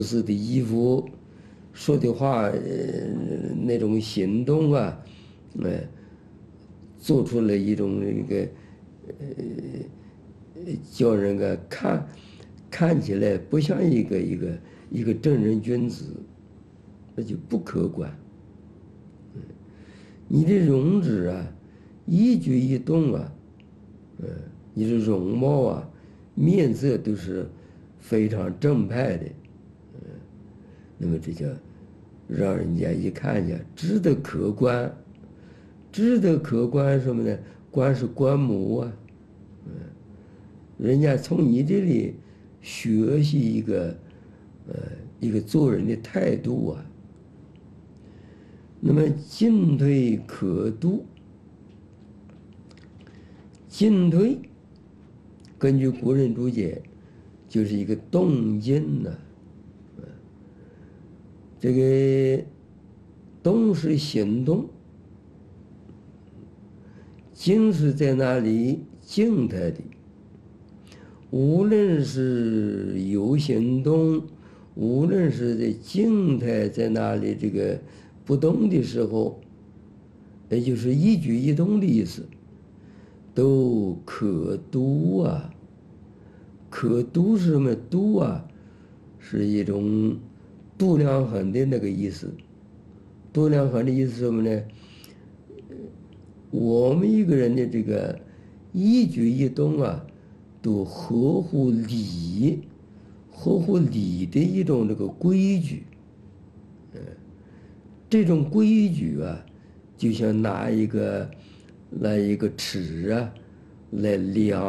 是的衣服、说的话，那种行动啊，做出了一种那个，叫人个看起来不像一个正人君子，那就不可观。你的容止啊，一举一动啊，你的容貌啊，面色都是非常正派的，那么这叫让人家一看见值得可观，值得可观什么呢？观是观摩啊，人家从你这里学习一个做人的态度啊。那么进退可度，进退根据古人注解，就是一个动静呢、这个动是行动，静是在那里静态的。无论是有行动，无论是在静态在那里这个不动的时候，也就是一举一动的意思，都可度啊。可度是什么？度啊，是一种度量衡的那个意思。度量衡的意思是什么呢？我们一个人的这个一举一动啊，都合乎礼，合乎礼的一种这个规矩。这种规矩啊，就像拿一个尺啊来量。